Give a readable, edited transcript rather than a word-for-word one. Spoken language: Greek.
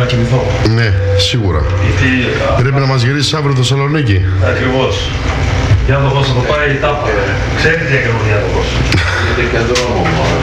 κοιμηθώ. Ναι, σίγουρα. Γιατί... Πρέπει να μας γυρίσεις αύριο το Θεσσαλονίκη. Ακριβώς. Για να το πώς θα το πάει η τάπα. Ξέρει τι έκανε ο διάδοχος. Είναι και δρόμο.